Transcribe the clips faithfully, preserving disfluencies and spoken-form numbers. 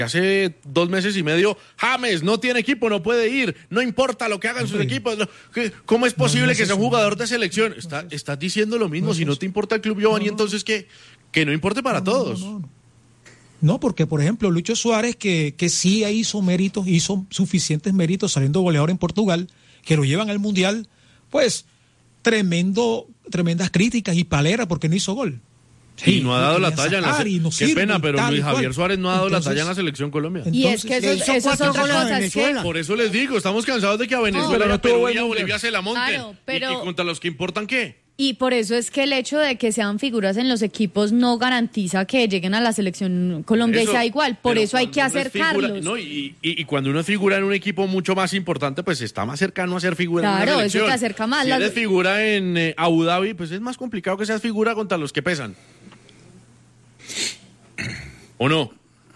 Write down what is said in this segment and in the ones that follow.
hace dos meses y medio, James no tiene equipo, no puede ir, no importa lo que hagan sus equipos. No, ¿cómo es posible no, no que sea un jugador de selección? Está, estás diciendo lo mismo, no, si no te importa el club Giovanni, no, no. entonces que, que no importe para no, todos. No, no, no. no, porque por ejemplo Lucho Suárez, que, que sí hizo méritos, hizo suficientes méritos saliendo goleador en Portugal, que lo llevan al Mundial, pues tremendo, tremendas críticas y palera porque no hizo gol. Sí, y no ha dado la talla en la selección. No Qué pena, pero tal, Luis Javier Suárez no ha dado entonces, la talla en la selección Colombia. Y es que eso, eso son cosas que... Por eso les digo, estamos cansados de que a Venezuela, no, a Perú y a Bolivia se la monten. Claro, pero... ¿Y, y contra los que importan qué? Y por eso es que el hecho de que sean figuras en los equipos no garantiza que lleguen a la selección Colombia eso, y sea igual. Por eso hay que acercarlos. Figura, no, y, y, y cuando uno es figura en un equipo mucho más importante, pues está más cercano a ser figura claro, en una selección. Claro, eso te acerca más. Si las... eres figura en eh, Abu Dhabi, pues es más complicado que seas figura contra los que pesan. ¿O no?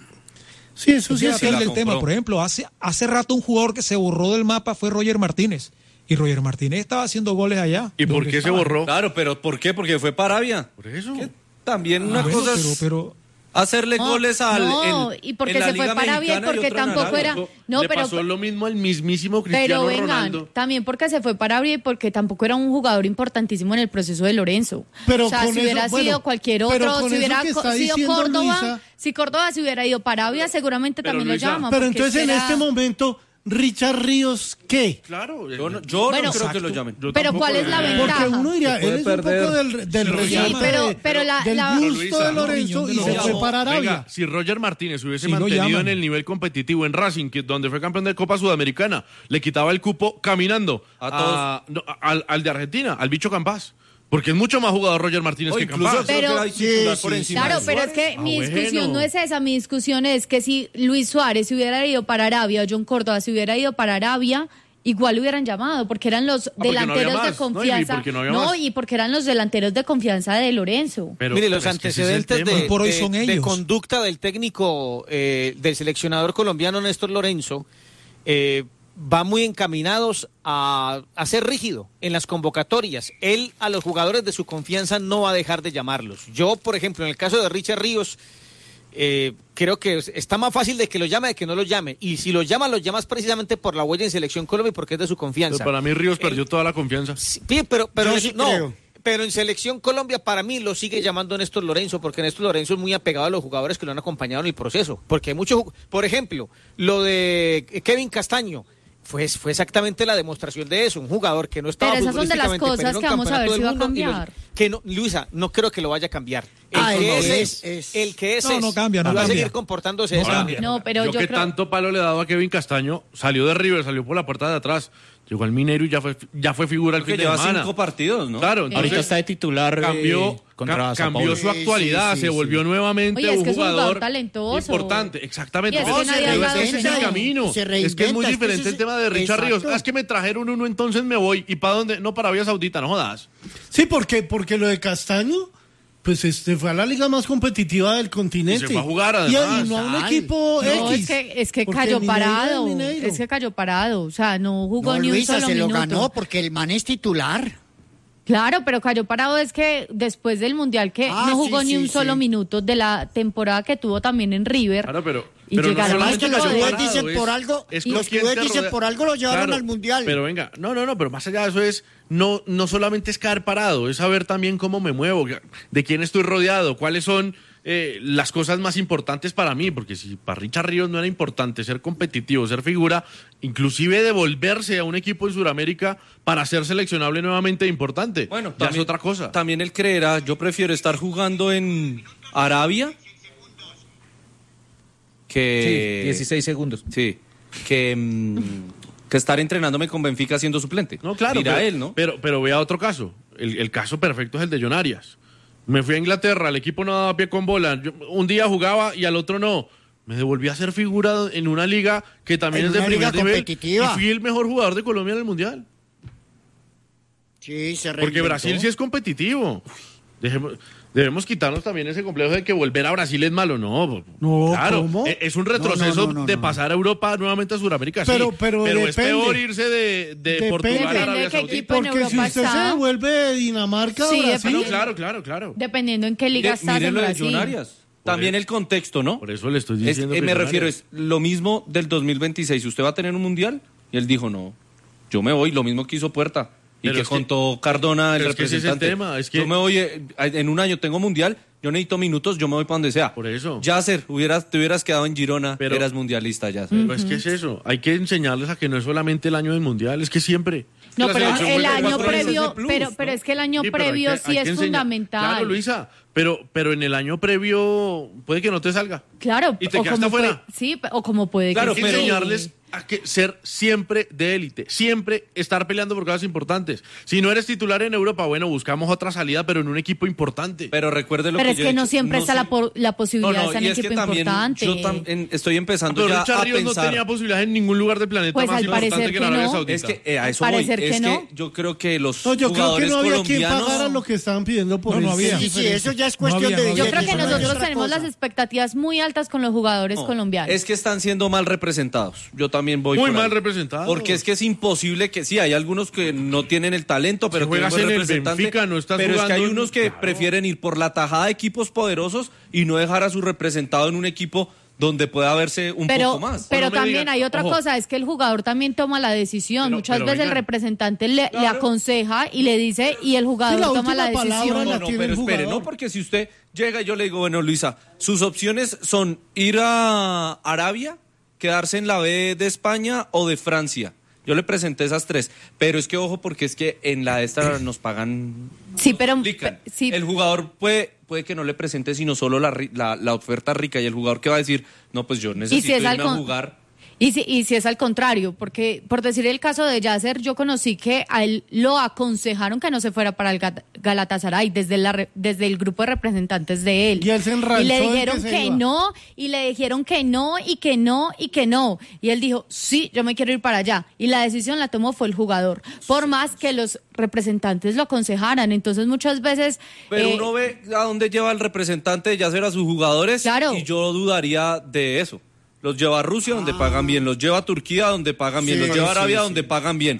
Sí, eso sí es el tema. Por ejemplo, hace, hace rato un jugador que se borró del mapa fue Roger Martínez. Y Roger Martínez estaba haciendo goles allá. ¿Y por qué estaba? se borró? Claro, pero ¿por qué? Porque fue para Arabia. Por eso. ¿Qué? También ah, una bueno, cosa pero, es pero... hacerle no, goles al no, en, y porque en la se fue Liga para Arabia y porque tampoco era no, le pero pasó lo mismo al mismísimo Cristiano pero vengan, Ronaldo. También porque se fue para Arabia y porque tampoco era un jugador importantísimo en el proceso de Lorenzo. Pero o sea, si hubiera eso, sido bueno, cualquier otro, si hubiera co- sido Córdoba, Luisa, si Córdoba se hubiera ido para Arabia, seguramente pero también Luisa, lo llama. Pero entonces en era... este momento Richard Ríos, ¿qué? Claro, yo no, yo bueno, no creo exacto. que lo llamen. Yo pero ¿cuál es la ventaja? Porque uno diría, él es perder. un poco del, del Sí, resalto pero, de, pero la, del la... gusto Luisa, de Lorenzo y se fue para Arabia. Venga, si Roger Martínez hubiese si mantenido en el nivel competitivo en Racing, que, donde fue campeón de Copa Sudamericana, le quitaba el cupo caminando a todos. A, no, al, al de Argentina, al bicho Campás. Porque es mucho más jugador Roger Martínez o que incluso Campás. Pero, creo que era sí, por sí, encima claro, de pero es que ah, mi bueno. discusión no es esa. Mi discusión es que si Luis Suárez se hubiera ido para Arabia o John Córdoba se hubiera ido para Arabia, igual lo hubieran llamado, porque eran los ah, porque delanteros no de más, confianza. ¿no? Y, porque no, no y porque eran los delanteros de confianza de Lorenzo. Pero, Mire, los pero es antecedentes es de, por hoy de, son de ellos. conducta del técnico, eh, del seleccionador colombiano Néstor Lorenzo, eh, va muy encaminados a, a ser rígido en las convocatorias. Él a los jugadores de su confianza no va a dejar de llamarlos. Yo, por ejemplo, en el caso de Richard Ríos, eh, creo que está más fácil de que lo llame de que no lo llame. Y si lo llama, lo llamas precisamente por la huella en Selección Colombia y porque es de su confianza. Pero para mí Ríos perdió eh, toda la confianza. Sí, pero, pero Yo eso, sí no. creo. Pero en Selección Colombia para mí lo sigue llamando Néstor Lorenzo, porque Néstor Lorenzo es muy apegado a los jugadores que lo han acompañado en el proceso. Porque hay muchos, por ejemplo, lo de Kevin Castaño, fue, fue exactamente la demostración de eso, un jugador que no estaba Pero esas son de las cosas que vamos a ver si va a cambiar. Lo, que no, Luisa, no creo que lo vaya a cambiar. El ah, que no, es, es, es, el que es, no, no cambia, no va cambia. a seguir comportándose No de esa cambia. manera. No, pero yo, yo que creo... tanto palo le he dado a Kevin Castaño, salió de River, salió por la puerta de atrás, llegó al Minero y ya fue, ya fue figura el Porque fin de lleva semana. cinco partidos, ¿no? Claro, entonces, ahorita está de titular cambió, eh, contra ca- Sao cambió Paulo. su actualidad, Sí, sí, se sí, volvió sí. nuevamente Oye, es un que es un jugador jugador talentoso. importante, exactamente. Y es No, que se nadie ha reinventa, hablado ese es de el eso. camino. Se Es que es muy reinventa, diferente es que el ese- tema de Richard exacto. Ríos. Ah, es que me trajeron uno, entonces me voy. ¿Y para dónde? No, para Arabia Saudita, no jodas. Sí, porque, porque lo de Castaño, pues este fue a la liga más competitiva del continente. Y se fue a jugar, Y, además. y no a un Ay. equipo No, X. es que, es que Porque cayó Mineiro parado. es Mineiro. Es que cayó parado. O sea, no jugó No, ni Luisa, un solo se minuto. lo ganó porque el man es titular. Claro, pero cayó parado es que después del Mundial que Ah, no jugó sí, ni sí, un solo sí. minuto de la temporada que tuvo también en River. Claro, pero, Y pero no llegaron Además solamente que los cayó jugadores parado, dicen es- por algo, es y con los quién jugadores te dicen rodea- por algo lo llevaron Claro, al Mundial. Pero venga, no, no, no, pero más allá de eso es, no, no solamente es caer parado, es saber también cómo me muevo, de quién estoy rodeado, cuáles son eh, las cosas más importantes para mí, porque si para Richard Ríos no era importante ser competitivo, ser figura, inclusive devolverse a un equipo en Sudamérica para ser seleccionable nuevamente importante, Bueno, ya también, es otra cosa. También él creerá, yo prefiero estar jugando en Arabia que... Sí, dieciséis segundos. Sí, que, mm, que estar entrenándome con Benfica siendo suplente. No, claro, Dirá pero, él, ¿no? pero, pero vea otro caso. El, el caso perfecto es el de John Arias. Me fui a Inglaterra, el equipo no daba pie con bola. Yo, un día jugaba y al otro no. Me devolví a ser figura en una liga que también En es de una primer liga nivel. competitiva. Y fui el mejor jugador de Colombia en el Mundial. Sí, se Porque reinventó. Brasil sí es competitivo. Dejemos, debemos quitarnos también ese complejo de que volver a Brasil es malo. No, No, claro, ¿cómo? e- es un retroceso No, no, no, no, de no. pasar a Europa nuevamente a Sudamérica. Pero- sí, pero es depende. peor irse de, de Depende. Portugal a Depende Arabia de qué Saudita. equipo en Porque si Europa usted se está. devuelve de Dinamarca a Sí, Brasil, Ah, no, claro, claro, claro. Dependiendo en qué liga Mire, estás mire en lo de Brasil. John Arias. también el- el contexto, ¿no? Por eso le estoy Es- diciendo eh, me Millonarios. refiero, es lo mismo del dos mil veintiséis. ¿Usted va a tener un mundial? Y él dijo, no, yo me voy, lo mismo que hizo Puerta. Y Pero que es que- contó Cardona, el pero es que ese es el representante. tema, es que- Yo me voy, eh, en un año tengo mundial, yo necesito minutos, yo me voy para donde sea. Por eso. Yasser, hubieras, te hubieras quedado en Girona, Pero- eras mundialista, Yasser. Pero es que es eso, hay que enseñarles a que no es solamente el año del mundial, es que siempre. No, La pero selección el juega año cuatro veces previo, de plus, pero, ¿no? pero es que el año Sí, pero hay previo que- sí hay es que enseñar. fundamental. Claro, Luisa, pero, pero en el año previo puede que no te salga. Claro, Y te o quedaste como puede, afuera. sí, o como puede Claro, Hay que que pero- sí. enseñarles a que ser siempre de élite, siempre estar peleando por cosas importantes. Si no eres titular en Europa, bueno, buscamos otra salida, pero en un equipo importante. Pero recuerde lo Pero que es yo que he no dicho, siempre está sé- la, por- la No, posibilidad de no, estar y en es que equipo también importante. yo tam- en- estoy empezando Pero ya Richard a Ríos no pensar. tenía posibilidades en ningún lugar del planeta Pues más al importante parecer que en que Arabia no. Saudita. Es que eh, a Al eso voy. parecer Es que que no. yo creo que los No, yo creo que jugadores no había quien colombianos... pagara lo que estaban pidiendo por No, no él. había. Sí, sí, eso ya es No cuestión había, de no había. Yo creo que billetes, no es nosotros otra tenemos cosa. las expectativas muy altas con los jugadores No, colombianos. Es que están siendo mal representados. Yo también voy Muy por mal ahí. representados. Porque es que es imposible que sí, hay algunos que no tienen el talento, pero Si tienen juegas buen en el representante. Benfica, no estás pero es que hay jugando en- unos que Claro. prefieren ir por la tajada de equipos poderosos y no dejar a su representado en un equipo donde pueda verse un pero poco más. pero No me también digan, hay otra ojo. cosa, es que el jugador también toma la decisión. Pero- Muchas pero veces el vengan. representante le, le Claro. aconseja y le dice y el jugador Sí, la toma última la palabra decisión. la No, no, tiene pero el espere, jugador. no, porque si usted llega y yo le digo, bueno, Luisa, sus opciones son ir a Arabia, quedarse en la B de España o de Francia. Yo le presenté esas tres, pero es que ojo, porque es que en la de esta nos pagan, Sí, pero aplican. pe- sí, El jugador puede, puede que no le presente sino solo la, ri- la, la oferta rica y el jugador que va a decir, no, pues yo necesito es irme al a con- jugar. Y si, y si es al contrario, porque por decir el caso de Yasser, yo conocí que a él lo aconsejaron que no se fuera para el Gat- Galatasaray desde, la, re- desde el grupo de representantes de él. Y él se enranchó Y le en dijeron que se que iba. no, y le dijeron que no, y que no, y que no. Y él dijo, sí, yo me quiero ir para allá. Y la decisión la tomó fue el jugador, por más que los representantes lo aconsejaran. Entonces muchas veces... Pero eh, uno ve a dónde lleva el representante de Yasser a sus jugadores Claro. y yo dudaría de eso. Los lleva a Rusia donde pagan bien, los lleva a Turquía donde pagan bien, Sí, los lleva a sí, Arabia sí. donde pagan bien.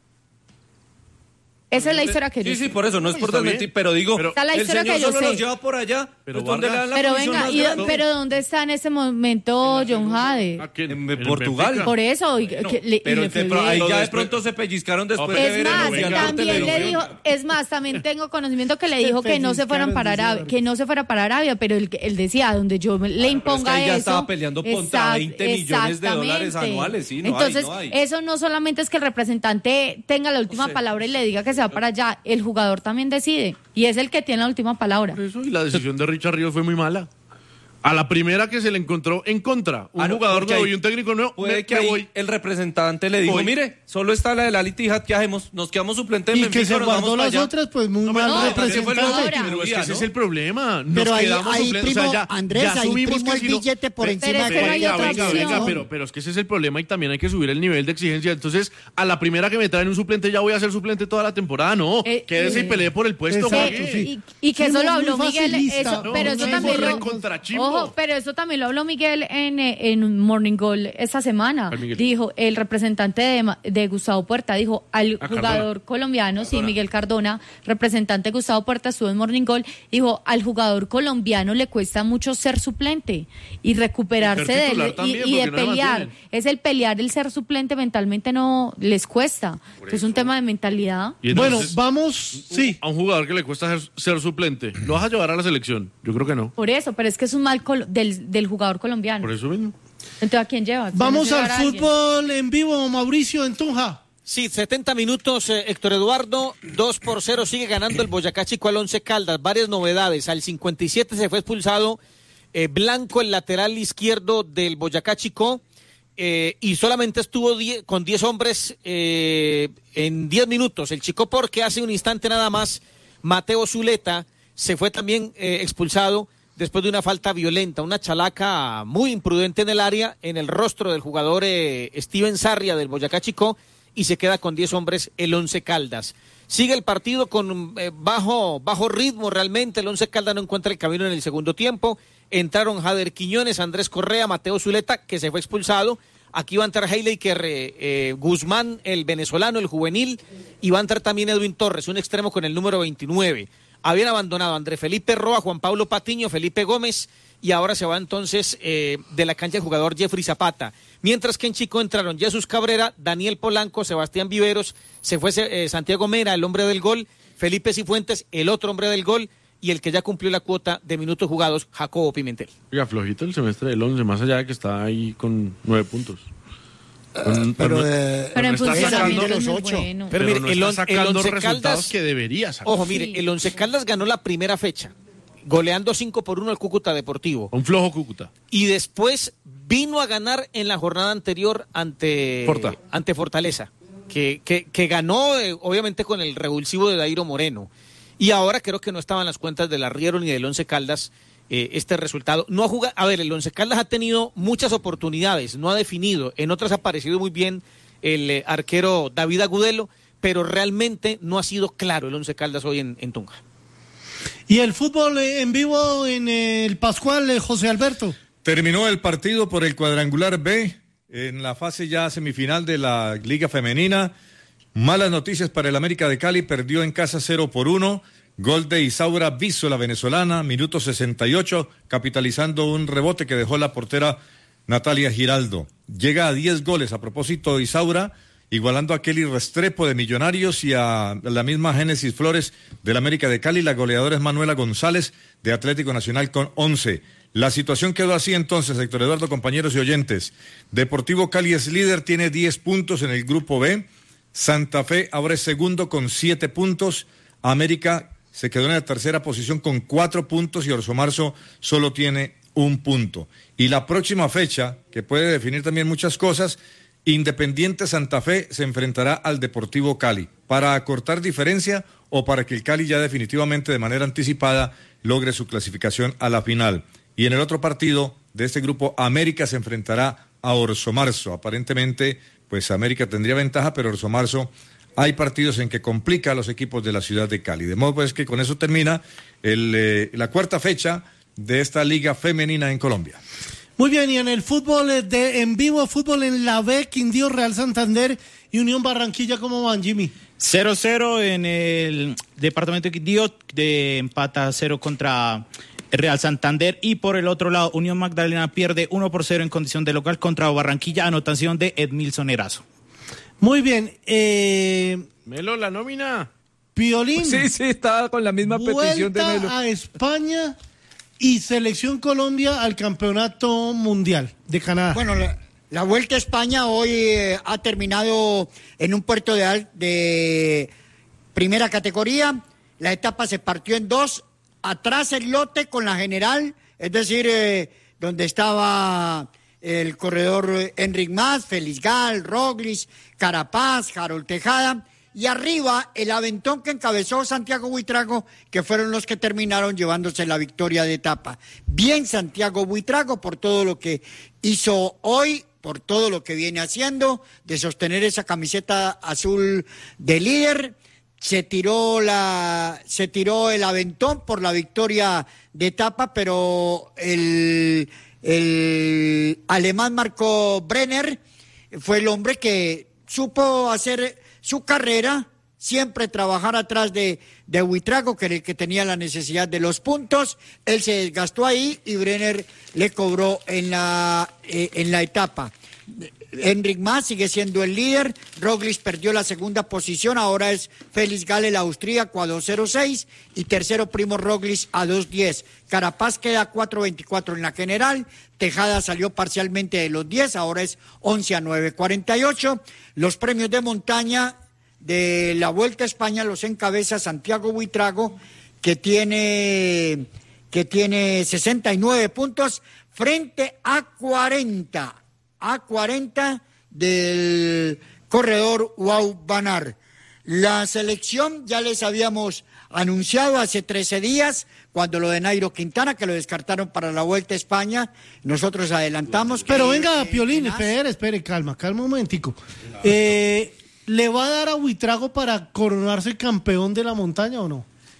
esa es la historia que yo Sí, sí, sé. por eso, no es por Está desmentir, bien. pero digo, Pero- Está la el historia señor que yo solo sé. los lleva por allá, Pero pues donde le Vargas- dan la Pero comisión venga, más y- grande. pero ¿dónde está en ese momento John Jade? ¿A quién? En el Portugal. Benfica. Por eso, y, Bueno, que le, y Pero le te- fue pero ahí bien. ya de Después- pronto se pellizcaron después No, de pero- Es ver el más, Mundial venga, por también le televisión. dijo, es más, también tengo conocimiento que le Se dijo que no se fueran pellizcaron, para dice Arabia, Vargas. que no se fuera para Arabia, pero él, él decía, donde yo me- le pero es que imponga ahí ya eso. estaba peleando contra exact- veinte millones de dólares exactamente. anuales, sí, no hay, Entonces, no hay. eso no solamente es que el representante tenga la última palabra y le diga que se va para allá, el jugador también decide, y es el que tiene la última palabra. Por eso, y la decisión de Richard Ríos fue muy mala. A la primera que se le encontró en contra, un Ah, no, jugador porque nuevo ahí y un técnico nuevo, Puede me, que me ahí voy. el representante le dijo, Voy. mire, solo está la de la Litijat, ¿qué hacemos? Nos quedamos suplente en Y que Benfica, se nos vamos guardó para las allá. otras, pues muy No, mal pero no, ese fue el representante. Ahora. Pero es que ese ¿no? es el problema. Nos Pero ahí, quedamos ahí suplentes, primo, o sea, ya, Andrés, ya ahí asumimos primo que el si no- billete por Pero encima es de que no hay venga, otra venga, opción. venga, pero, pero es que ese es el problema y también hay que subir el nivel de exigencia. Entonces, a la primera que me traen un suplente, ya voy a ser suplente toda la temporada. No, Eh, quédese eh, y pelee por el puesto. exacto, Jorge. sí. Y, y que Sí, eso lo muy habló Miguel, facilista. eso, No, pero eso chimbo, también lo, recontra chimbo. ojo, pero eso también lo habló Miguel en, eh, en Morning Goal esta semana. ¿Cuál Miguel? Dijo, el representante de, Ma- de Gustavo Puerta, dijo al Ah, jugador Cardona. colombiano, sí, Cardona. Miguel Cardona, representante de Gustavo Puerta, estuvo en Morning Goal, dijo, al jugador colombiano le cuesta mucho ser suplente y recuperarse Ser de titular él y- también, y, de porque no se pelear. mantienen. Es el pelear, el ser suplente mentalmente no les cuesta. Es un tema de mentalidad. Y Bueno, entonces, vamos, sí. a un jugador que le cuesta ser, ser suplente, ¿lo vas a llevar a la selección? Yo creo que no. Por eso, pero es que es un mal col- del, del jugador colombiano. Por eso mismo. Entonces, ¿a quién lleva? Vamos ¿Tienes que al llevar a alguien? fútbol en vivo, Mauricio, en Tunja. Sí, setenta minutos, eh, Héctor Eduardo, dos por cero, sigue ganando el Boyacá Chico al Once Caldas, varias novedades, al cincuenta y siete se fue expulsado eh, Blanco, el lateral izquierdo del Boyacá Chico, eh, y solamente estuvo die- con diez hombres eh, en diez minutos, el Chico porque hace un instante nada más, Mateo Zuleta se fue también eh, expulsado después de una falta violenta, una chalaca muy imprudente en el área, en el rostro del jugador eh, Steven Sarria del Boyacá Chico, y se queda con diez hombres el Once Caldas. Sigue el partido con eh, bajo, bajo ritmo realmente, el Once Caldas no encuentra el camino en el segundo tiempo, entraron Jader Quiñones, Andrés Correa, Mateo Zuleta, que se fue expulsado, aquí va a entrar Heileker eh, eh, Guzmán, el venezolano, el juvenil, y va a entrar también Edwin Torres, un extremo con el número veintinueve. Habían abandonado a André Felipe Roa, Juan Pablo Patiño, Felipe Gómez, y ahora se va entonces eh, de la cancha el jugador Jeffrey Zapata. Mientras que en Chico entraron Jesús Cabrera, Daniel Polanco, Sebastián Viveros, se fue eh, Santiago Mera, el hombre del gol, Felipe Cifuentes, el otro hombre del gol, y el que ya cumplió la cuota de minutos jugados, Jacobo Pimentel. Oiga, flojito el semestre del once, más allá de que está ahí con nueve puntos. Con, pero, no- eh, Pero en no está funcionamiento sacando es muy los ocho. bueno. Pero, pero mire, no el, está on- el sacando Once resultados Caldas, que debería sacar. ojo, mire, Sí. el Once Caldas ganó la primera fecha, goleando cinco por uno al Cúcuta Deportivo. Un flojo Cúcuta. Y después vino a ganar en la jornada anterior ante, Forta. ante Fortaleza, que, que, que ganó eh, obviamente con el revulsivo de Dairo Moreno. Y ahora creo que no estaban las cuentas del Arriero ni del Once Caldas eh, este resultado. No ha jugado, a ver, el Once Caldas ha tenido muchas oportunidades, no ha definido, en otras ha aparecido muy bien el eh, arquero David Agudelo, pero realmente no ha sido claro el Once Caldas hoy en, en Tunja. Y el fútbol eh, en vivo en eh, el Pascual, eh, José Alberto. Terminó el partido por el cuadrangular B en la fase ya semifinal de la Liga Femenina. Malas noticias para el América de Cali, perdió en casa cero por uno. Gol de Isaura Viso, la venezolana, minuto sesenta y ocho, capitalizando un rebote que dejó la portera Natalia Giraldo. Llega a diez goles a propósito de Isaura, igualando a Kelly Restrepo de Millonarios y a la misma Génesis Flores del América de Cali. La goleadora es Manuela González de Atlético Nacional con once. La situación quedó así entonces, Héctor Eduardo, compañeros y oyentes. Deportivo Cali es líder, tiene diez puntos en el grupo B. Santa Fe ahora es segundo con siete puntos. América se quedó en la tercera posición con cuatro puntos y Orso Marzo solo tiene un punto. Y la próxima fecha, que puede definir también muchas cosas, Independiente Santa Fe se enfrentará al Deportivo Cali para acortar diferencia o para que el Cali ya definitivamente de manera anticipada logre su clasificación a la final. Y en el otro partido de este grupo, América se enfrentará a Orso Marzo. Aparentemente, pues América tendría ventaja, pero Orso Marzo hay partidos en que complica a los equipos de la ciudad de Cali. De modo pues que con eso termina el, eh, la cuarta fecha de esta liga femenina en Colombia. Muy bien, y en el fútbol eh, de en vivo, fútbol en la B, Quindío, Real Santander y Unión Barranquilla, ¿cómo van, Jimmy? cero cero en el departamento de Quindío, de empata cero contra Real Santander, y por el otro lado Unión Magdalena pierde uno por cero en condición de local contra Barranquilla, anotación de Edmilson Erazo. Muy bien, eh, Melo, la nómina. Piolín. Sí, sí, estaba con la misma petición de Vuelta Melo. a España y Selección Colombia al Campeonato Mundial de Canadá. Bueno, la, la Vuelta a España hoy eh, ha terminado en un puerto de, al- de primera categoría. La etapa se partió en dos. Atrás el lote con la general, es decir, eh, donde estaba el corredor Enric Mas, Félix Gal, Roglic, Carapaz, Harold Tejada. Y arriba el aventón que encabezó Santiago Buitrago, que fueron los que terminaron llevándose la victoria de etapa. Bien Santiago Buitrago por todo lo que hizo hoy, por todo lo que viene haciendo, de sostener esa camiseta azul de líder. Se tiró la, se tiró el aventón por la victoria de etapa, pero el, el alemán Marco Brenner fue el hombre que supo hacer su carrera, siempre trabajar atrás de, de Buitrago, que era el que tenía la necesidad de los puntos. Él se desgastó ahí y Brenner le cobró en la, eh, en la etapa. Enric Mas sigue siendo el líder. Roglic perdió la segunda posición, ahora es Félix Gal, el austríaco, a dos cero seis, y tercero Primo Roglic a dos diez. Carapaz queda a cuatro veinticuatro en la general. Tejada salió parcialmente de los diez, ahora es once a nueve cuarenta y ocho. Los premios de montaña de la Vuelta a España los encabeza Santiago Buitrago, que tiene, que tiene sesenta y nueve puntos frente a cuarenta. A cuarenta del corredor Wout van Aert. La selección ya les habíamos anunciado hace trece días, cuando lo de Nairo Quintana, que lo descartaron para la Vuelta a España, nosotros adelantamos. Que, Pero venga, eh, Piolín, que espere, espere, calma, calma un momentico. Eh, ¿Le va a dar a Buitrago para coronarse campeón de la montaña o no?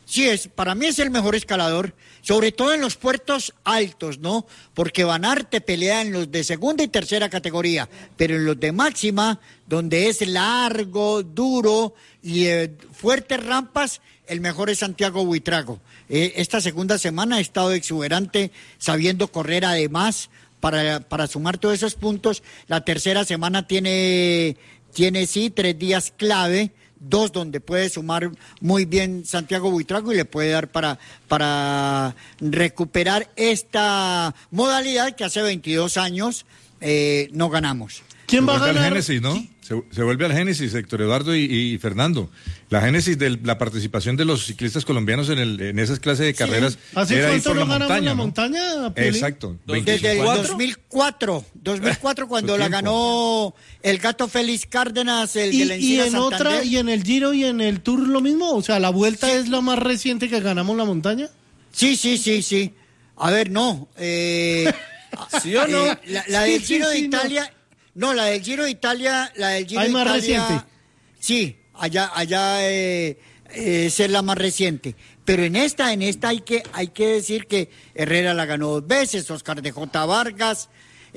Sí, es, para mí es el mejor escalador, sobre todo en los puertos altos, ¿no? Porque Van Aert te pelea en los de segunda y tercera categoría, pero en los de máxima, donde es largo, duro y eh, fuertes rampas, el mejor es Santiago Buitrago. Eh, esta segunda semana ha estado exuberante, sabiendo correr además para, para sumar todos esos puntos. La tercera semana tiene, tiene sí, tres días clave, dos donde puede sumar muy bien Santiago Buitrago y le puede dar para, para recuperar esta modalidad que hace veintidós años eh, no ganamos. ¿Quién va a ganar? El Génesis, ¿no? ¿Sí? Se, se vuelve al Génesis, Héctor Eduardo y, y Fernando. La Génesis de la participación de los ciclistas colombianos en, el, en esas clases de carreras. Sí. ¿Hace era cuánto ir por no la ganamos montaña, la ¿no? montaña, Piolín? Exacto. Desde el dos mil cuatro, dos mil cuatro cuando la ganó el Gato Félix Cárdenas, el Y, de la y Encina en Santander. otra, y en el Giro y en el Tour lo mismo, o sea, la Vuelta Sí. es la más reciente que ganamos la montaña. Sí, sí, sí, sí. A ver, no. Eh, ¿Sí o no? eh, la, la Sí, del sí, Giro de sí, no. Italia, no. la del Giro de Italia, la del Giro Hay de más Italia, reciente. Sí, allá, allá eh, eh, es la más reciente. Pero en esta, en esta hay que, hay que decir que Herrera la ganó dos veces, Oscar de J. Vargas,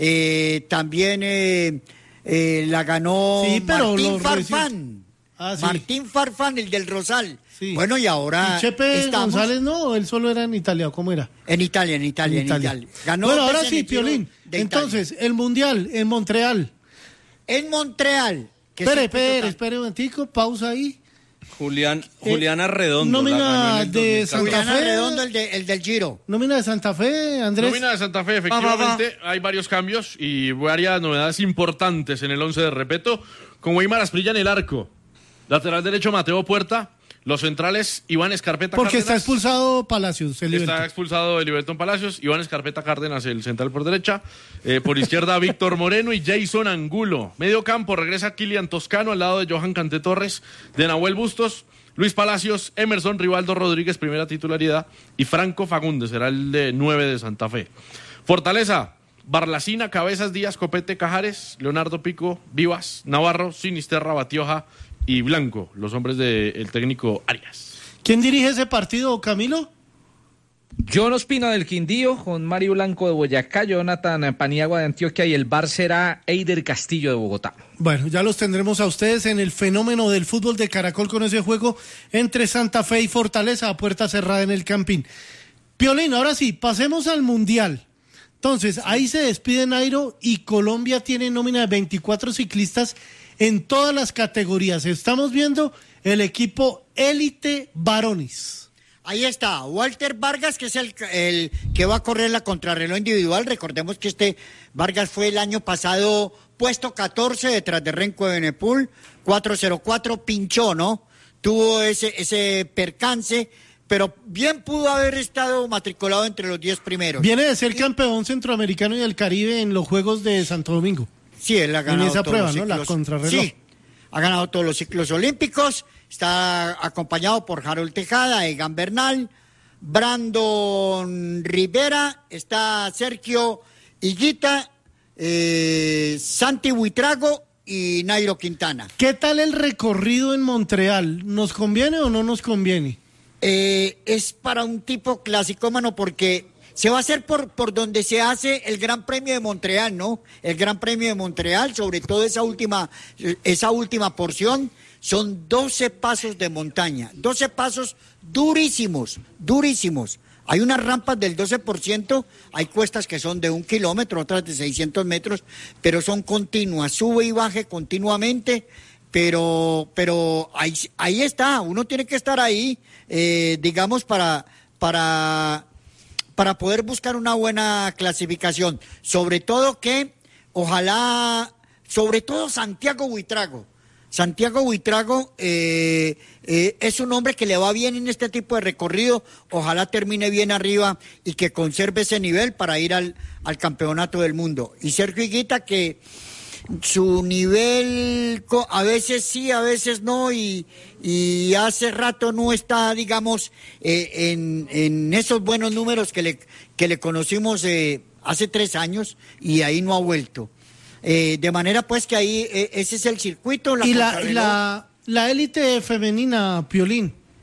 eh, también eh, eh, la ganó Sí, pero Martín lo Farfán. Ah, sí. Martín Farfán, el del Rosal. Sí. Bueno, y ahora ¿Y Chepe estamos González no? ¿O él solo era en Italia? ¿O cómo era? en Italia, en Italia, en Italia. Ganó bueno, dos ahora veces en sí, el Giro Piolín. de Entonces, el Mundial en Montreal. Italia. En Montreal. que Espere, siempre espere, toca- espere un momentico, pausa ahí. Julián, Juliana Redondo. nómina la ganó en el de dos mil catorce. Santa Juliana Fe. Redondo, el, de- el del Giro. Nómina de Santa Fe, Andrés. Nómina de Santa Fe, efectivamente, hay varios cambios y varias novedades importantes en el once de Repeto, con Weimar Asprilla en el arco, lateral derecho Mateo Puerta, los centrales Iván Escarpeta Porque está Cárdenas. expulsado Palacios. El Está evento. expulsado de Liberton Palacios, Iván Escarpeta Cárdenas, el central por derecha, eh, por izquierda Víctor Moreno y Jason Angulo. Medio campo regresa Kilian Toscano al lado de Johan Canté Torres, de Nahuel Bustos, Luis Palacios, Emerson Rivaldo Rodríguez, primera titularidad, y Franco Fagundes será el de nueve de Santa Fe. Fortaleza, Barlacina, Cabezas, Díaz, Copete, Cajares, Leonardo Pico, Vivas, Navarro, Sinisterra, Batioja y Blanco, los hombres del técnico Arias. ¿Quién dirige ese partido, Camilo? John Ospina del Quindío, con Mario Blanco de Boyacá, Jonathan Paniagua de Antioquia y el bar será Eider Castillo de Bogotá. Bueno, ya los tendremos a ustedes en el fenómeno del fútbol de Caracol con ese juego entre Santa Fe y Fortaleza a puerta cerrada en el Campín. Piolín, ahora sí, pasemos al Mundial. Entonces, ahí se despide Nairo y Colombia tiene nómina de veinticuatro ciclistas en todas las categorías. Estamos viendo el equipo élite varones. Ahí está, Walter Vargas, que es el, el que va a correr la contrarreloj individual. Recordemos que este Vargas fue el año pasado puesto catorce detrás de Renko de Benepul, cuatro cero cuatro, pinchó, ¿no? Tuvo ese, ese percance, pero bien pudo haber estado matriculado entre los diez primeros. Viene de ser campeón centroamericano y del Caribe en los Juegos de Santo Domingo. Sí, él ha ganado En esa todos prueba, los ¿no? La ciclos. contrarreloj. Sí, ha ganado todos los ciclos olímpicos. Está acompañado por Harold Tejada, Egan Bernal, Brandon Rivera, está Sergio Higuita, eh, Santi Buitrago y Nairo Quintana. ¿Qué tal el recorrido en Montreal? ¿Nos conviene o no nos conviene? Eh, es para un tipo clasicómano porque se va a hacer por, por donde se hace el Gran Premio de Montreal, ¿no? El Gran Premio de Montreal, sobre todo esa última, esa última porción, son doce pasos de montaña, doce pasos durísimos, durísimos. Hay unas rampas del doce por ciento, hay cuestas que son de un kilómetro, otras de seiscientos metros, pero son continuas, sube y baje continuamente, pero, pero ahí, ahí está, uno tiene que estar ahí, eh, digamos, para, para, para poder buscar una buena clasificación. Sobre todo que, ojalá, sobre todo Santiago Buitrago. Santiago Buitrago eh, eh, es un hombre que le va bien en este tipo de recorrido, ojalá termine bien arriba y que conserve ese nivel para ir al, al campeonato del mundo. Y Sergio Higuita, que su nivel a veces sí, a veces no, y, y hace rato no está, digamos, eh, en, en esos buenos números que le, que le conocimos eh, hace tres años y ahí no ha vuelto. Eh, de manera pues que ahí eh, ese es el circuito. La y la, y contrarreloj. la, la élite femenina, Piolín.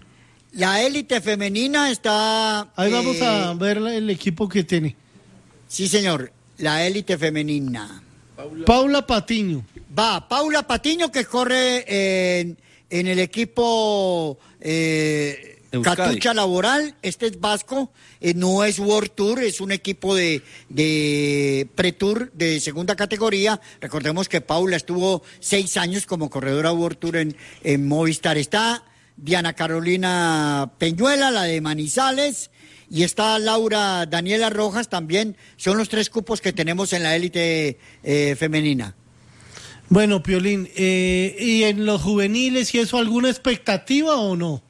La élite femenina está... Ahí vamos eh, a ver el equipo que tiene. Sí, señor, la élite femenina. Paula, Paula Patiño. Va, Paula Patiño, que corre en, en el equipo eh, Catucha Laboral. Este es vasco, eh, no es World Tour, es un equipo de, de Pre-Tour de segunda categoría. Recordemos que Paula estuvo seis años como corredora World Tour en, en Movistar. Está Diana Carolina Peñuela, la de Manizales, y está Laura Daniela Rojas también. Son los tres cupos que tenemos en la élite eh, femenina. Bueno, Piolín, eh, ¿y en los juveniles y eso alguna expectativa o no?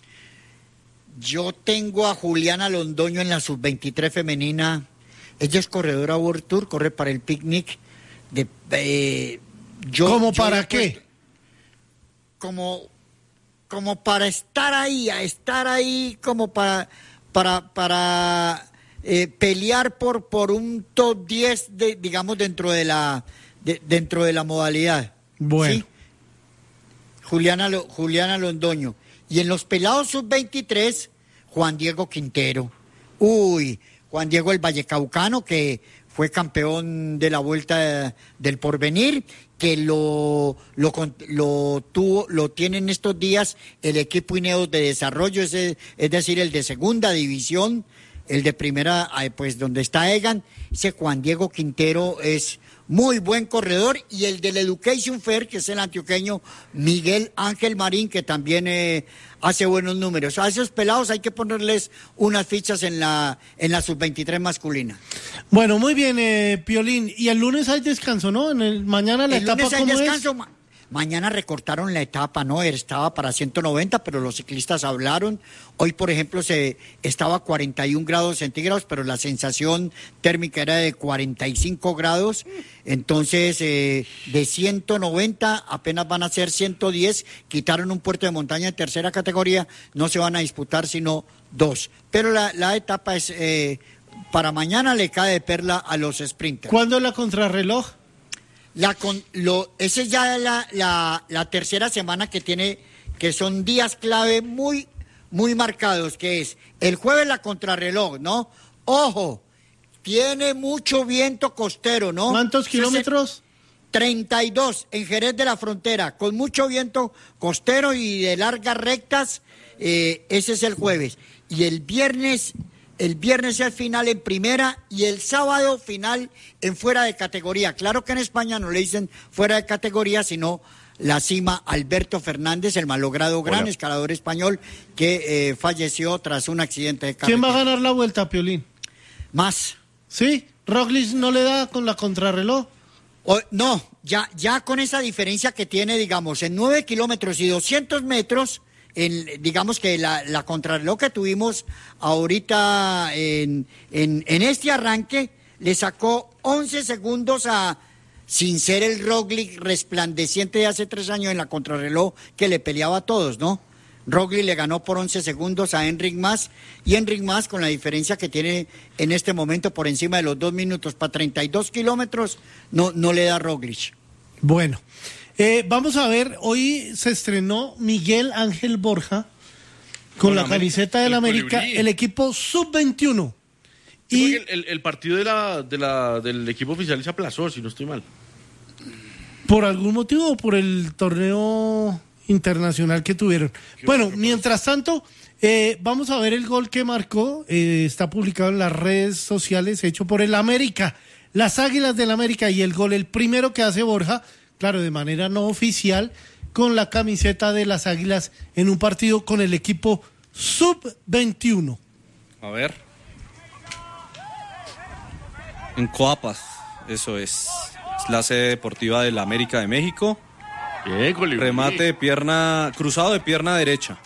Yo tengo a Juliana Londoño en la sub veintitrés femenina. Ella es corredora World Tour, corre para el picnic. De, eh, yo, ¿Cómo yo para he qué? puesto, como, como para estar ahí, a estar ahí, como para, para, para eh, pelear por, por un top diez, de, digamos, dentro de la, de, dentro de la modalidad. Bueno. ¿Sí? Juliana, Juliana Londoño. Y en los pelados sub veintitrés, Juan Diego Quintero. Uy, Juan Diego el Vallecaucano, que fue campeón de la Vuelta del Porvenir, que lo, lo, lo tuvo, lo tiene en estos días el equipo Ineos de desarrollo, es, es decir, el de segunda división, el de primera, pues donde está Egan. Ese Juan Diego Quintero es muy buen corredor, y el del Education Fair, que es el antioqueño Miguel Ángel Marín, que también eh, hace buenos números. A esos pelados hay que ponerles unas fichas en la en la sub veintitrés masculina. Bueno, muy bien, eh, Piolín. Y el lunes hay descanso, ¿no? En el mañana la el etapa, lunes hay ¿cómo descanso. es? Ma- Mañana recortaron la etapa, ¿no? Estaba para ciento noventa, pero los ciclistas hablaron. Hoy, por ejemplo, se estaba a cuarenta y un grados centígrados, pero la sensación térmica era de cuarenta y cinco grados. Entonces, eh, de ciento noventa apenas van a ser ciento diez. Quitaron un puerto de montaña en tercera categoría. No se van a disputar sino dos. Pero la, la etapa es, eh, para mañana le cae de perla a los sprinters. ¿Cuándo es la contrarreloj? La con, lo, esa es ya la, la, la tercera semana que tiene, que son días clave muy, muy marcados, que es el jueves la contrarreloj, ¿no? Ojo, tiene mucho viento costero, ¿no? ¿Cuántos kilómetros? treinta y dos en Jerez de la Frontera, con mucho viento costero y de largas rectas, eh, ese es el jueves. Y el viernes... El viernes es final en primera y el sábado final en fuera de categoría. Claro que en España no le dicen fuera de categoría, sino la cima Alberto Fernández, el malogrado gran Hola. escalador español que eh, falleció tras un accidente de carretera. ¿Quién va a ganar la Vuelta, Piolín? Más. ¿Sí? ¿Roglic no le da con la contrarreloj? O, no, ya, ya con esa diferencia que tiene, digamos, en nueve kilómetros y doscientos metros... En, digamos que la, la contrarreloj que tuvimos ahorita en, en, en este arranque le sacó once segundos a, sin ser el Roglic resplandeciente de hace tres años en la contrarreloj que le peleaba a todos, ¿no? Roglic le ganó por once segundos a Enric Mas, y Enric Mas, con la diferencia que tiene en este momento por encima de los dos minutos para treinta y dos kilómetros, no, no le da Roglic. Bueno. Eh, vamos a ver, hoy se estrenó Miguel Ángel Borja con, con la América, camiseta del América, colibrí. El equipo sub veintiuno. Sí, y el, el, el partido de la, de la, del equipo oficial se aplazó, si no estoy mal. ¿Por algún motivo o por el torneo internacional que tuvieron? Qué bueno, mientras tanto, eh, vamos a ver el gol que marcó. Eh, está publicado en las redes sociales, hecho por el América, las Águilas del América, y el gol, el primero que hace Borja, claro, de manera no oficial, con la camiseta de las Águilas en un partido con el equipo sub veintiuno. A ver. En Coapas, eso es. Es la sede deportiva de la América de México. Bien, colibrí. Remate de pierna, cruzado de pierna derecha.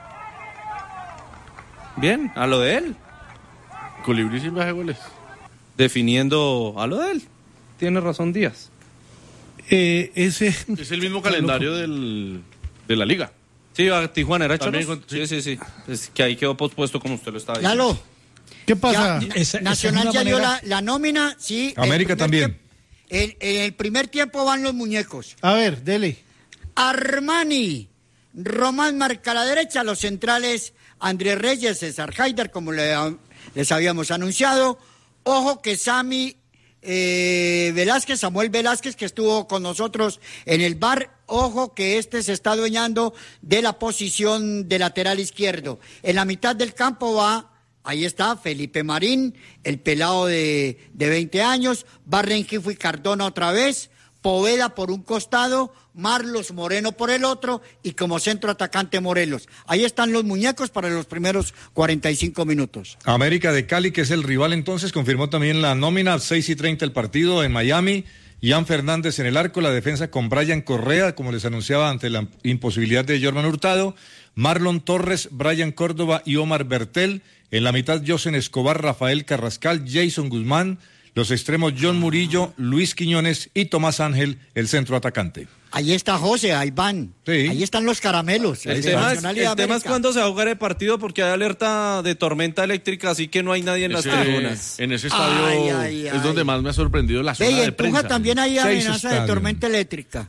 Bien, a lo de él. Colibrí sin baje goles. Definiendo a lo de él. Tiene razón Díaz. Eh, ese es el mismo calendario del, de la liga. Sí, a Tijuana era Cholos. Con, sí, sí, sí. Es que ahí quedó pospuesto como usted lo estaba diciendo. Lalo, ¿qué pasa? Ya, esa, Nacional esa ya dio la, la nómina, sí. América también. Tiempo, en, en el primer tiempo van los muñecos. A ver, dele. Armani, Román marca a la derecha, los centrales Andrés Reyes, César Haider, como le, les habíamos anunciado. Ojo que Sami eh, Velázquez, Samuel Velázquez, que estuvo con nosotros en el bar, ojo que este se está adueñando de la posición de lateral izquierdo. En la mitad del campo va, ahí está, Felipe Marín, el pelado de, de veinte años, va Rengifo y Cardona otra vez, Poveda por un costado, Marlos Moreno por el otro y como centro atacante Morelos. Ahí están los muñecos para los primeros cuarenta y cinco minutos. América de Cali, que es el rival entonces, confirmó también la nómina, seis y treinta el partido en Miami. Ian Fernández en el arco, la defensa con Brian Correa, como les anunciaba ante la imposibilidad de Jorman Hurtado. Marlon Torres, Brian Córdoba y Omar Bertel. En la mitad, Josen Escobar, Rafael Carrascal, Jason Guzmán. Los extremos John Murillo, Luis Quiñones y Tomás Ángel, el centro atacante. Ahí está José, ahí van. Sí. Ahí están los caramelos. El, tema es, el tema es cuándo se va a jugar el partido, porque hay alerta de tormenta eléctrica, así que no hay nadie en ese, las tribunas. En ese estadio Ay, ay, es ay. donde más me ha sorprendido la zona Ve, y de en prensa. Tunja también hay Seis amenaza de estadios. tormenta eléctrica.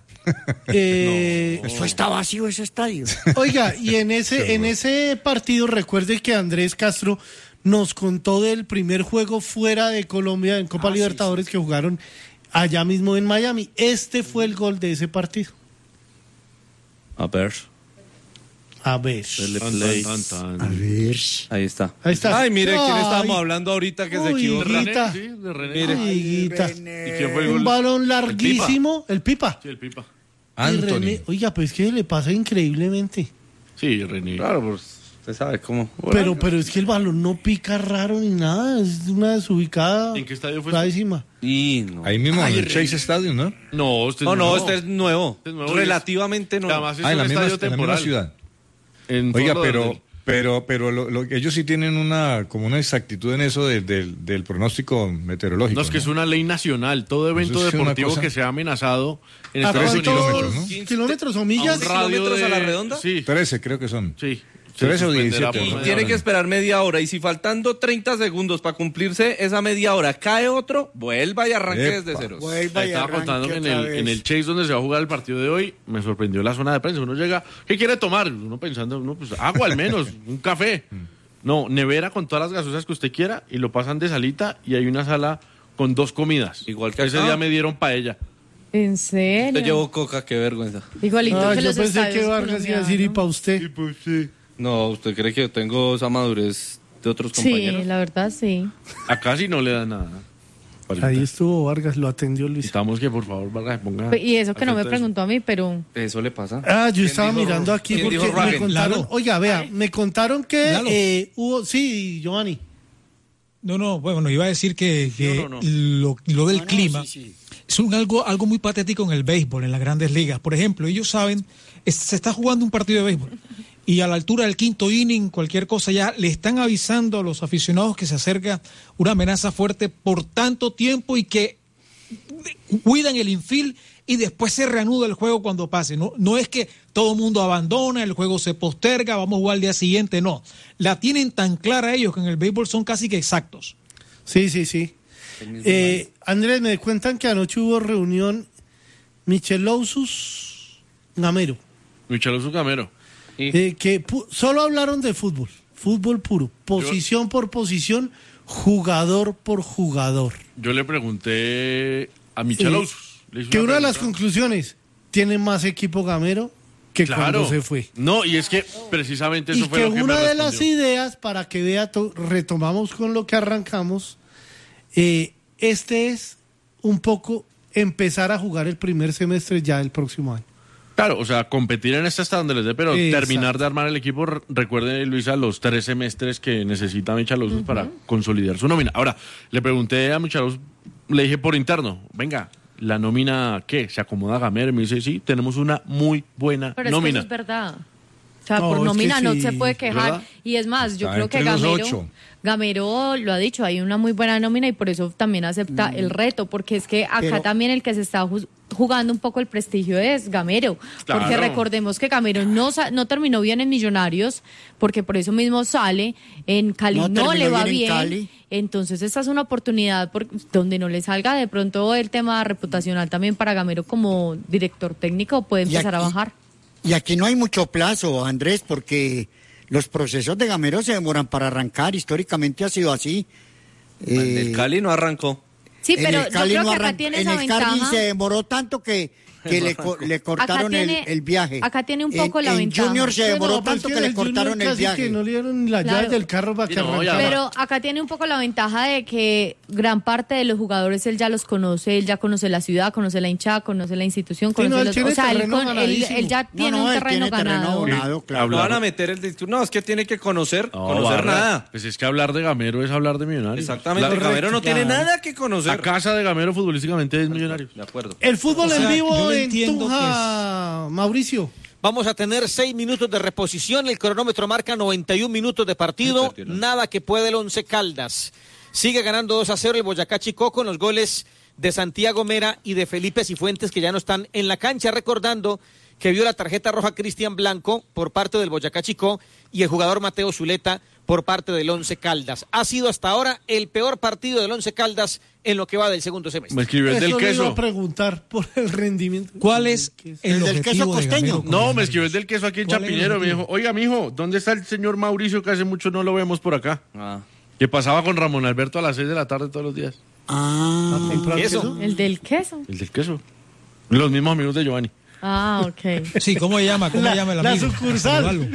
Eh, Eso está vacío, ese estadio. Oiga, y en ese, en ese partido recuerde que Andrés Castro nos contó del primer juego fuera de Colombia en Copa Ah, sí, Libertadores que jugaron allá mismo en Miami. Este fue el gol de ese partido. A ver. A ver. Dele Tan, play. tan, tan, A tan. ver. Ahí está. Ahí está. Ay, mire, ¿quién Ay. estábamos hablando ahorita que se Uy, equivocó? René, Guita. sí, de René. Mire. Ay, Guita. ¿Y quién fue el Un gol? balón larguísimo. El Pipa. Sí, el Pipa. Y Anthony. René- oiga, pues que le pasa increíblemente. Sí, René. Claro, pues usted sabe cómo. Pero, pero es que el balón no pica raro ni nada. Es una desubicada. ¿En qué estadio fue? Clarísima. Y no. Ahí mismo Ay, en el René. Chase Stadium, ¿no? No, este es No, no, nuevo. este es nuevo. Este es nuevo y Relativamente es- nuevo. Además es Ah, en la un misma, estadio en la misma temporal. ciudad. En Oiga, Fort pero, Lauderdale. pero, pero lo, lo- ellos sí tienen una como una exactitud en eso de- del- del pronóstico meteorológico. No, es que es una ley nacional. Todo evento Eso es una deportivo cosa- que sea amenazado en ¿A Estados cuántos Unidos. kilómetros, ¿no? kilómetros o A millas? un radio kilómetros a la de- redonda? Sí, trece creo que son. sí. trece o Se suspenderá diecisiete, por ¿no? Y media tiene hora. que esperar media hora. Y si faltando treinta segundos para cumplirse esa media hora cae otro, vuelva y arranque Epa. desde ceros. Vuelva y Estaba arranque contando que en otra el, vez. en el Chase donde se va a jugar el partido de hoy, me sorprendió la zona de prensa. Uno llega, ¿qué quiere tomar? Uno pensando, no, pues agua al menos, un café. No, nevera con todas las gaseosas que usted quiera y lo pasan de salita y hay una sala con dos comidas. Igual que ese acá. día me dieron paella. ¿En Te serio? llevo coca, qué vergüenza. Igualito Ah, que yo los pensé estadios que Vargas iba a decir y colombianos. para usted. No, ¿usted cree que yo tengo esa madurez de otros Sí, compañeros? la verdad sí. Acá sí no le dan nada. Ahí estuvo Vargas, lo atendió Luis. Estamos que por favor Vargas se ponga. Y eso que no me atento a eso. preguntó a mí, pero Eso le pasa. Ah, yo ¿Quién estaba dijo- mirando aquí quién porque dijo me Ragen? contaron. Lalo. Oiga, vea, me contaron que Lalo. eh, hubo. Sí, Giovanni. No, no, bueno, iba a decir que, que o no? Lo, lo del No, no, clima sí, sí. es un algo, algo muy patético en el béisbol, en las grandes ligas. Por ejemplo, ellos saben, es- se está jugando un partido de béisbol y a la altura del quinto inning, cualquier cosa, ya le están avisando a los aficionados que se acerca una amenaza fuerte por tanto tiempo y que cuidan el infield y después se reanuda el juego cuando pase. No, no es que todo el mundo abandona, el juego se posterga, vamos a jugar al día siguiente, no. La tienen tan clara ellos que en el béisbol son casi que exactos. Sí, sí, sí. Eh, Andrés, me cuentan que anoche hubo reunión Michelousus Gamero. Michelo Camero. Eh, que pu- solo hablaron de fútbol. Fútbol puro. Posición por posición, jugador por jugador. Yo le pregunté a Michelo. Eh, que una de las conclusiones, tiene más equipo Gamero que Claro. cuando se fue. No, y es que precisamente eso Y fue que lo que una me de las respondió. ideas, para que vea, to- retomamos con lo que arrancamos, eh, este es un poco empezar a jugar el primer semestre ya del próximo año. Claro, o sea, competir en este hasta donde les dé, pero Exacto. terminar de armar el equipo. Re- Recuerde, Luisa, los tres semestres que necesita Michalosos para consolidar su nómina. Ahora, le pregunté a Michalosos, le dije por interno, venga, ¿la nómina qué? ¿Se acomoda Gamero? Y me dice, sí, tenemos una muy buena Pero es que nómina. eso es verdad. O sea, No, por es que nómina no sí, se puede quejar. ¿verdad? Y es más, yo Está creo que entre los Gamero, ocho. Gamero lo ha dicho, hay una muy buena nómina y por eso también acepta el reto, porque es que acá Pero- también el que se está juz- jugando un poco el prestigio es Gamero. Claro. Porque recordemos que Gamero no, sa- no terminó bien en Millonarios, porque por eso mismo sale, en Cali No no, le terminó va bien en bien. Cali. Entonces esta es una oportunidad por, donde no le salga de pronto el tema reputacional también para Gamero como director técnico puede Y empezar a aquí- bajar. Y aquí no hay mucho plazo, Andrés, porque los procesos de Gamero se demoran para arrancar. Históricamente ha sido así. En Eh, el Cali no arrancó. Sí, en pero el yo Cali creo no que acá arran- tiene en esa el Cali ventaja. se demoró tanto que, que le, co- le cortaron tiene- el, el viaje. acá tiene un En- poco la en ventaja. Junior se demoró No, pero es tanto que que le el Junior cortaron el casi viaje. que no le dieron ni las Claro. llaves del carro para Sí, que no, arrancara. ya Pero acá tiene un poco la ventaja de que gran parte de los jugadores él ya los conoce, él ya conoce la ciudad, conoce la hinchada, conoce la institución, Sí, conoce no, él los, tiene o sea, él, terreno con- él- ganadísimo. él ya No, tiene no, un él terreno tiene terreno ganado. ganado, claro. No van a meter el discurso. No, es que tiene que conocer, No, conocer Barra, nada. Pues es que hablar de Gamero es hablar de Millonarios. Exactamente. La, Gamero no tiene claro. nada que conocer. la casa de Gamero futbolísticamente es Millonarios. De acuerdo. El fútbol O sea, en vivo yo en entiendo Tunja, Mauricio. Vamos a tener seis minutos de reposición. El cronómetro marca noventa y un minutos de partido. Perdió, ¿no? Nada que puede el Once Caldas. Sigue ganando dos a cero el Boyacá Chicó con los goles de Santiago Mera y de Felipe Cifuentes, que ya no están en la cancha, recordando que vio la tarjeta roja Cristian Blanco por parte del Boyacá Chicó y el jugador Mateo Zuleta por parte del Once Caldas. Ha sido hasta ahora el peor partido del Once Caldas en lo que va del segundo semestre. Me escribió el del Eso le iba queso. a preguntar por el rendimiento. ¿Cuál es el, El del objetivo queso de costeño. Gamero con No, me Millonarios? escribió el del queso aquí en ¿Cuál es el Chapinero. Me dijo, objetivo? oiga, mijo, ¿dónde está el señor Mauricio que hace mucho no lo vemos por acá? Ah. Que pasaba con Ramón Alberto a las seis de la tarde todos los días. Ah, ¿Comprar ¿Eso? queso? El del queso. El del queso. Los mismos amigos de Giovanni. Ah, ok. Sí, ¿cómo se llama? ¿Cómo La- se llama el la amigo? sucursal. Saludarlo.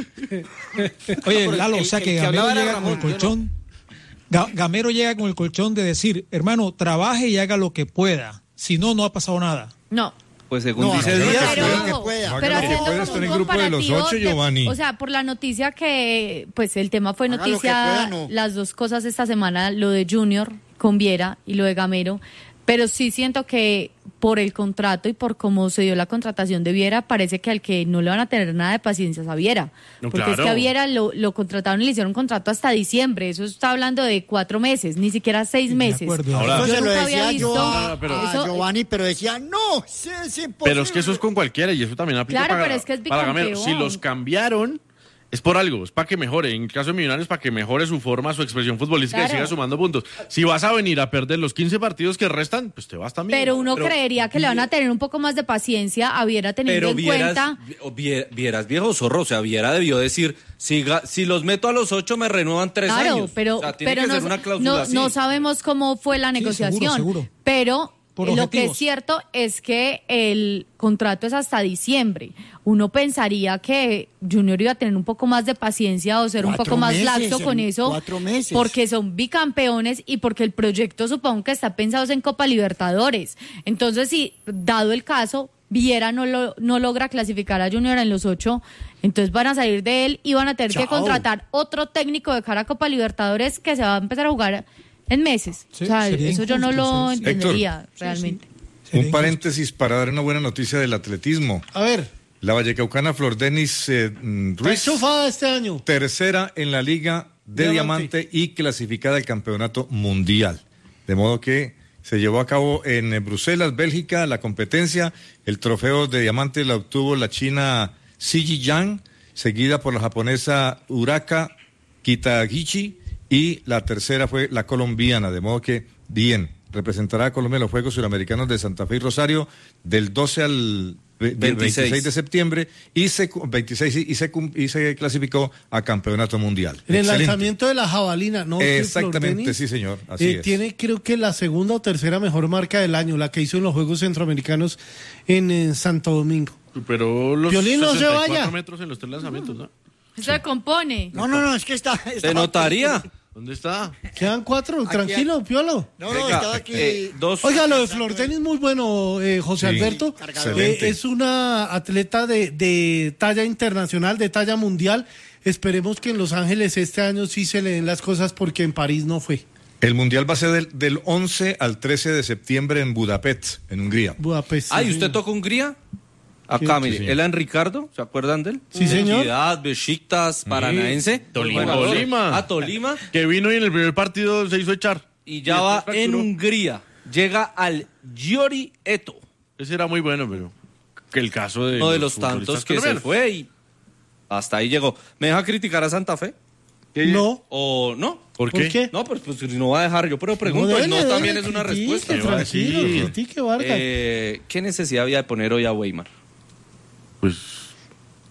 Oye, No, pero Lalo, el- o sea el que que Gamero hablaba era llega Ramón, con el yo no. colchón. Ga- Gamero llega con el colchón de decir, hermano, trabaje y haga lo que pueda. Si no, no ha pasado nada. No. Pues según No, dice no, Díaz. Pero, Haga lo que ojo, pueda. pero Haga lo que haciendo pueda, como está en el un grupo de los comparativo ocho, de- Giovanni. o sea, por la noticia que, pues el tema fue Haga lo que noticia, pueda, no. las dos cosas esta semana, lo de Junior con Viera y lo de Gamero, pero sí siento que por el contrato y por cómo se dio la contratación de Viera, parece que al que no le van a tener nada de paciencia es a Viera. No, Porque es claro. que a Viera lo, lo contrataron y le hicieron un contrato hasta diciembre. Eso está hablando de cuatro meses, ni siquiera seis De meses. acuerdo. Ahora- eso Yo se lo nunca había decía visto- yo a, pero- a Eso- Giovanni, pero decía, no, sí, es imposible. Pero es que eso es con cualquiera y eso también aplica Claro, para, pero es que es para Gamero. bicampeón. Si los cambiaron, es por algo, es para que mejore. En el caso de Millonarios, para que mejore su forma, su expresión futbolística Claro. y siga sumando puntos. Si vas a venir a perder los quince partidos que restan, pues te vas también. Pero uno Pero- creería que le van a tener un poco más de paciencia a Viera teniendo Pero en vieras, cuenta. vie- vieras viejo zorro, o sea, Viera debió decir, si, ga- si los meto a los ocho me renuevan tres Claro, años. pero, O sea, tiene pero que no, ser una cláusula no- así. no sabemos cómo fue la Sí, negociación. seguro, seguro. Pero Por lo que objetivos. es cierto es que el contrato es hasta diciembre. Uno pensaría que Junior iba a tener un poco más de paciencia o ser un Cuatro poco más meses, laxo con en eso. cuatro meses. Porque son bicampeones y porque el proyecto supongo que está pensado en Copa Libertadores. Entonces, si dado el caso, Viera no, lo, no logra clasificar a Junior en los ocho, entonces van a salir de él y van a tener que Chao. contratar otro técnico de cara a Copa Libertadores que se va a empezar a jugar en meses. Sí, o sea, sería eso yo no injusto, lo sí, sí. entendería realmente. Sería Un paréntesis para dar una buena noticia del atletismo. A ver, La vallecaucana Flor Denis eh, mm, está Ruiz, enchufada este año. tercera en la Liga de Diamante. Diamante y clasificada al Campeonato Mundial. De modo que se llevó a cabo en eh, Bruselas, Bélgica, la competencia. El trofeo de Diamante la obtuvo la china Siji Yang, seguida por la japonesa Uraka Kitagichi, y la tercera fue la colombiana. De modo que, bien, representará a Colombia en los Juegos Suramericanos de Santa Fe y Rosario del doce al ve- del veintiséis. veintiséis de septiembre y se cu- veintiséis y, y se cum- y se clasificó a campeonato mundial. En el Excelente. lanzamiento de la jabalina, ¿no? Que Exactamente, Flor Denis, sí, señor. Así eh, es. Tiene creo que la segunda o tercera mejor marca del año, la que hizo en los Juegos Centroamericanos en, eh, Santo Domingo. Pero los Piolín, no se sesenta y cuatro vaya. metros en los tres lanzamientos, ¿no? Eso se compone. No, no, no, es que está... Se estaba- notaría. ¿Dónde está? Quedan cuatro, tranquilo, Piolo. No, no, Venga, estaba aquí... eh, dos. Oiga, lo de Flor Denis muy bueno, eh, José Sí, Alberto. excelente. Eh, es una atleta de, de talla internacional, de talla mundial. Esperemos que en Los Ángeles este año sí se le den las cosas porque en París no fue. El mundial va a ser del, del once al trece de septiembre en Budapest, en Hungría. Budapest. Ah, ¿y sí, usted señor. tocó Hungría? Acá, Sí, mire, sí, señor. Elan Ricardo, ¿se acuerdan de él? Sí, señor. Equidad, Besiktas, Paranaense. Tolima. Bueno, Tolima. A Tolima. Que vino y en el primer partido se hizo echar. Y ya va después en fracturó. Hungría. Llega al Giori Eto. Ese era muy bueno, pero que el caso de Uno de los tantos futbolistas que se colombianos. fue y hasta ahí llegó. ¿Me deja criticar a Santa Fe? No. ¿O no? ¿Por ¿Por qué? qué? No, pues, pues si no va a dejar yo, pero pregunto, dele, y no dele, también es una critique, respuesta. ¿Qué va a Tranquilo, decir? critique, Vargas. Eh, ¿Qué necesidad había de poner hoy a Weimar? Pues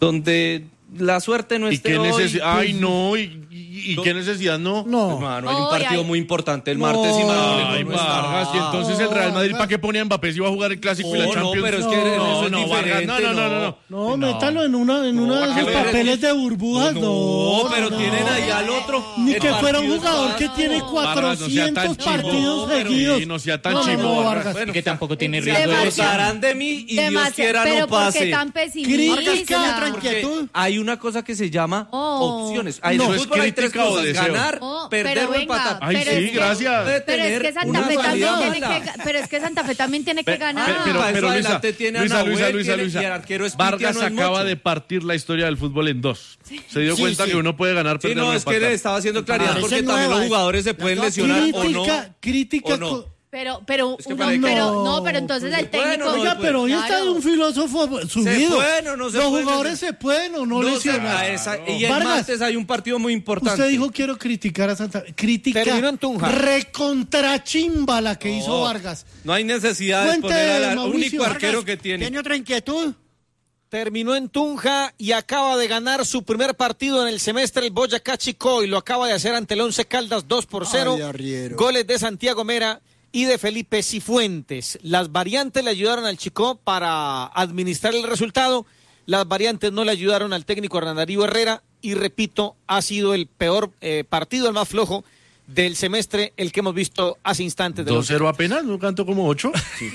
donde la suerte no ¿Y esté qué hoy. necesidad? Ay, no, y, y- y qué necesidad no. No. Hermano, hay un Ay, partido ay. muy importante el No. martes y Marolés Ay, no está. Vargas, y entonces el Real Madrid, ¿para qué pone a Mbappé si va a jugar el Clásico y la Oh, no, Champions? pero es que no, eso es no, Vargas, diferente, no, no, no, no, no. No, métalo en una en No, uno de ¿para esos qué le- papeles de burbujas, No, no. pero no. tienen ahí al otro. Ni El que fuera un partido jugador está- que tiene Vargas, no sea cuatrocientos tan partidos chivo, pero- seguidos. sí, no sea tan No, no, chivo, no, Vargas. Vargas. Bueno, que tampoco tiene Demasiado. riesgo de Demasiado. Hablarán de mí y Dios Demasiado, quiera pero no ¿por pase. qué tan Crítica, pesimista? tranquila. Porque hay una cosa que se llama Oh. opciones. Hay No, en el ¿es fútbol hay tres crítica o cosas: deseo? ganar, Oh, perder pero o venga, empatar. Ay, pero sí, es que- gracias. Puede Pero es que tener Santa una Fe también salida tiene mala. que, ga- pero es que Santa Fe también tiene que Pe- ganar. pe- Pero, Para eso pero Luisa, adelante tiene a Luisa, Nahuel, Luisa, Luisa, tiene- Luisa. y el arquero es Pitia, Vargas no es acaba Mocho. de partir la historia del fútbol en dos. Se dio Sí, cuenta sí. que uno puede ganar, Sí, perder no, o es que empatar. le estaba haciendo claridad Parece porque también nueva, los eh. jugadores se pueden lesionar o no. Crítica, crítica. o no. co- Pero, pero, Es que uno, para qué- pero, no, pero entonces el Bueno, técnico. no, Oiga, pero hoy está Claro. un filósofo subido. pueden o no se Los pueden jugadores lesionar. se pueden o no, No, lesionar. a esa- y el Vargas, martes hay un partido muy importante. usted dijo quiero criticar a Santa Fe. Crítica Terminó en Tunja. recontrachimba la que hizo No, Vargas. No hay necesidad de Cuente, poner al Mauricio. único arquero Vargas, que tiene. ¿Tiene otra inquietud? Terminó en Tunja y acaba de ganar su primer partido en el semestre el Boyacá Chicó y lo acaba de hacer ante el Once Caldas dos por cero. Ay, arriero. Goles de Santiago Mera y de Felipe Cifuentes. Las variantes le ayudaron al Chicó para administrar el resultado. Las variantes no le ayudaron al técnico Hernán Darío Herrera y repito, ha sido el peor eh, partido, el más flojo del semestre, el que hemos visto hace instantes. del dos cero apenas, no canto como ocho.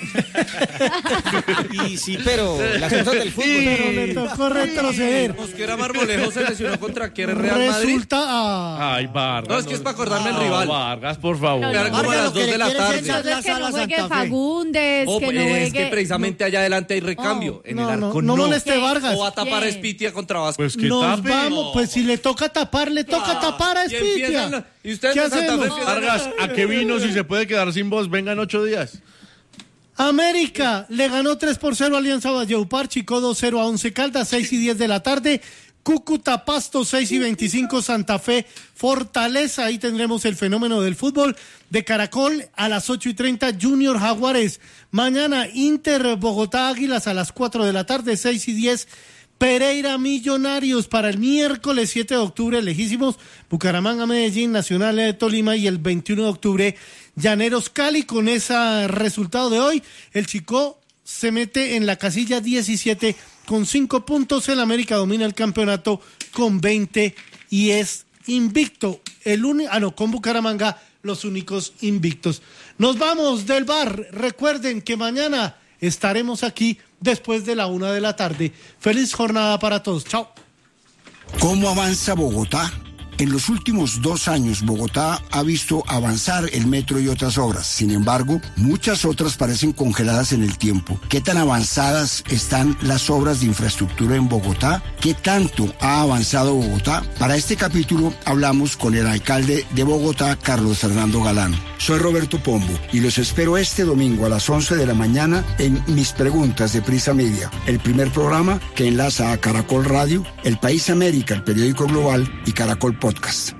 Y sí, pero las cosas del fútbol. Pero le tocó retroceder. Mosquera Marmolejo se lesionó contra qué Real Madrid. Resulta ah, Ay, Vargas. No, es que es para acordarme el No, rival. Vargas, por favor. No, Era no. como a Vargas, las lo que dos le de la quiere tarde. es echar Entonces que la no sala juegue Santa Fe. Fagundes, Oh, que no pues, juegue. es que precisamente allá adelante hay recambio. No. En no, el no, arco no no. moleste ¿Qué? Vargas. O va a tapar a ¿Quién? Espitia contra Vasco. Pues que Nos tape. vamos, pues si le toca tapar, le toca Ah, tapar a y empiezan Espitia. los- y ustedes ¿Qué de Santa Fe hacemos? empiezan Vargas, ¿a qué vino si se puede quedar sin voz? Vengan ocho días. América le ganó tres por cero a Alianza Valledupar, Chico dos cero a Once Caldas, seis y diez de la tarde. Cúcuta Pasto, seis y veinticinco, Santa Fe Fortaleza. Ahí tendremos el fenómeno del fútbol de Caracol a las ocho y treinta, Junior Jaguares. Mañana Inter Bogotá Águilas a las cuatro de la tarde, seis y diez. Pereira Millonarios para el miércoles siete de octubre, lejísimos, Bucaramanga, Medellín, Nacional de Tolima y el veintiuno de octubre, Llaneros Cali. Con ese resultado de hoy, el Chicó se mete en la casilla diecisiete con cinco puntos, el América domina el campeonato con veinte y es invicto, el único, ah no, con Bucaramanga los únicos invictos. Nos vamos del bar, recuerden que mañana estaremos aquí después de la una de la tarde. Feliz jornada para todos. Chao. ¿Cómo avanza Bogotá? En los últimos dos años, Bogotá ha visto avanzar el metro y otras obras. Sin embargo, muchas otras parecen congeladas en el tiempo. ¿Qué tan avanzadas están las obras de infraestructura en Bogotá? ¿Qué tanto ha avanzado Bogotá? Para este capítulo hablamos con el alcalde de Bogotá, Carlos Fernando Galán. Soy Roberto Pombo y los espero este domingo a las once de la mañana en Mis Preguntas de Prisa Media, el primer programa que enlaza a Caracol Radio, El País América, el periódico global, y Caracol Podcast.